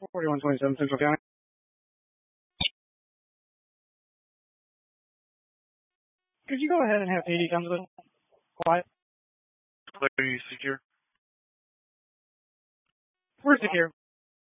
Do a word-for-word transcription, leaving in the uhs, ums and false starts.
forty-one twenty-seven Central County. Could you go ahead and have P D come to the quiet? Are you secure? We're secure.